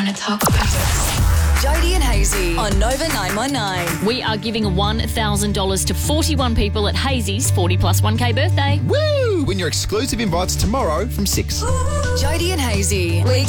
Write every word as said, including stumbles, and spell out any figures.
to talk about it. Jody and Hazy on Nova nine one nine. We are giving one thousand dollars to forty-one people at Hazy's forty plus one K birthday. Woo! Win your exclusive invites tomorrow from six. Jody and Hazy. Weekdays